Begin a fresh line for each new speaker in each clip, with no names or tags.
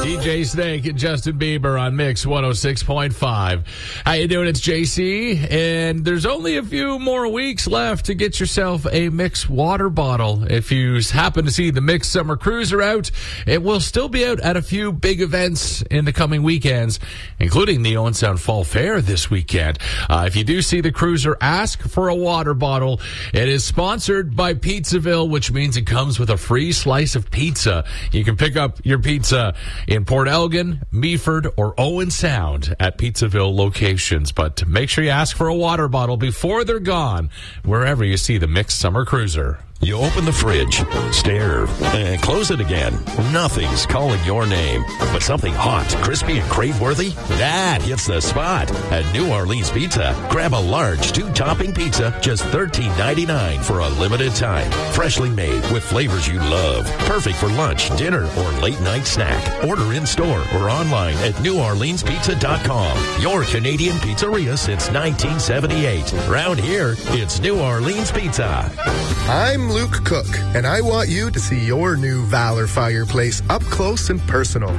DJ Snake and Justin Bieber on Mix 106.5. How you doing? It's JC, and there's only a few more weeks left to get yourself a Mix water bottle. If you happen to see the Mix Summer Cruiser out, it will still be out at a few big events in the coming weekends, including the Owen Sound Fall Fair this weekend. If you do see the Cruiser, ask for a water bottle. It is sponsored by Pizzaville, which means it comes with a free slice of pizza. You can pick up your pizza in Port Elgin, Meaford, or Owen Sound at Pizzaville locations. But make sure you ask for a water bottle before they're gone, wherever you see the Mix Summer Cruiser.
You open the fridge, stare, and close it again. Nothing's calling your name, but something hot, crispy, and crave-worthy, that hits the spot. At New Orleans Pizza, grab a large 2-topping pizza, just $13.99 for a limited time. Freshly made with flavors you love. Perfect for lunch, dinner, or late-night snack. Order in-store or online at NewOrleansPizza.com. Your Canadian pizzeria since 1978. Around here, it's New Orleans Pizza.
I'm Luke Cook, and I want you to see your new Valor fireplace up close and personal.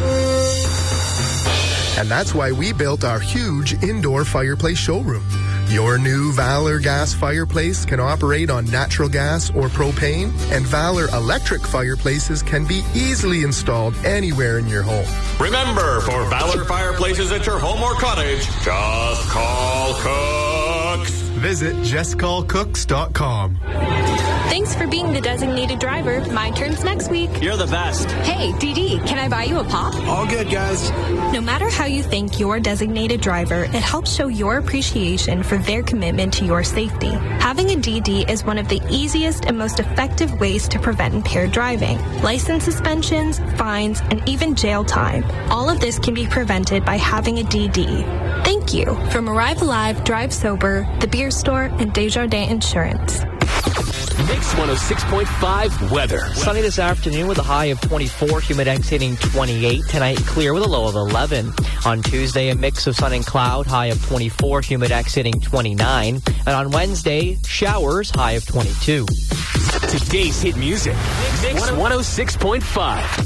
And that's why we built our huge indoor fireplace showroom. Your new Valor gas fireplace can operate on natural gas or propane, and Valor electric fireplaces can be easily installed anywhere in your home.
Remember, for Valor fireplaces at your home or cottage, just call Cooks.
Visit justcallcooks.com.
Thanks for being the designated driver. My turn's next week.
You're the best.
Hey, DD, can I buy you a pop?
All good, guys.
No matter how you thank your designated driver, it helps show your appreciation for their commitment to your safety. Having a DD is one of the easiest and most effective ways to prevent impaired driving. License suspensions, fines, and even jail time. All of this can be prevented by having a DD. Thank you. From Arrive Alive, Drive Sober, The Beer Store, and Desjardins Insurance.
Mix 106.5 weather.
Sunny this afternoon with a high of 24, Humidex hitting 28. Tonight, clear with a low of 11. On Tuesday, a mix of sun and cloud, high of 24, Humidex hitting 29. And on Wednesday, showers, high of 22.
Today's hit music. Mix 106.5.